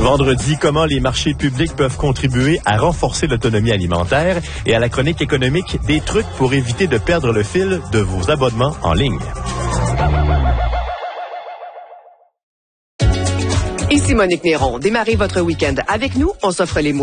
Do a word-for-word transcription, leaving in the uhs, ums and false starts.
Vendredi, comment les marchés publics peuvent contribuer à renforcer l'autonomie alimentaire et à la chronique économique, des trucs pour éviter de perdre le fil de vos abonnements en ligne. Ici Monique Néron. Démarrez votre week-end avec nous. On s'offre les mots